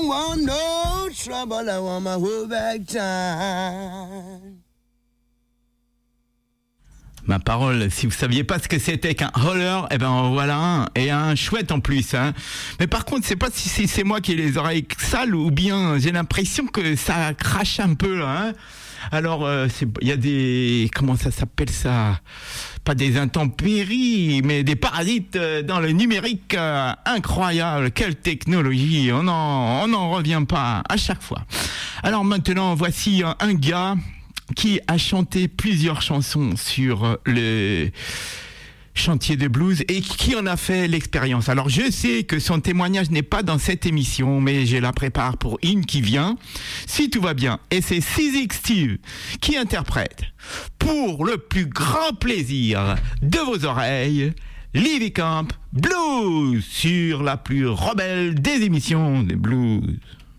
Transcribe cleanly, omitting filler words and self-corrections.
want no trouble, I want my whole back time. Ma parole, si vous saviez pas ce que c'était qu'un holler, eh ben voilà un, et un chouette en plus. Hein. Mais par contre, je sais pas si c'est moi qui ai les oreilles sales ou bien j'ai l'impression que ça crache un peu là. Hein. Alors, il y a des... Comment ça s'appelle ça ? Pas des intempéries, mais des parasites dans le numérique. Incroyable, quelle technologie, on n'en revient pas à chaque fois. Alors maintenant, voici un gars qui a chanté plusieurs chansons sur le chantier de blues et qui en a fait l'expérience. Alors je sais que son témoignage n'est pas dans cette émission, mais je la prépare pour une qui vient, si tout va bien. Et c'est Sizzix Steve qui interprète, pour le plus grand plaisir de vos oreilles, Livy Camp Blues sur la plus rebelle des émissions de blues.